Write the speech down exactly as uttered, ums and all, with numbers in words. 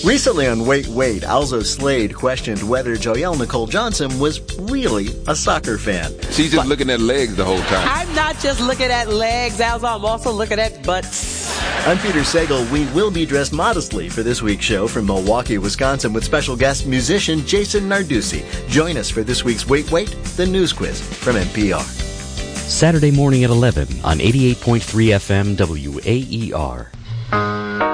Recently on Wait Wait, Alzo Slade questioned whether Joelle Nicole Johnson was really a soccer fan. She's just but, looking at legs the whole time. I'm not just looking at legs, Alzo. I'm also looking at butts. I'm Peter Sagal. We will be dressed modestly for this week's show from Milwaukee, Wisconsin, with special guest musician Jason Narducci. Join us for this week's Wait Wait, the news quiz from N P R. Saturday morning at eleven on eighty-eight point three F M W A E R.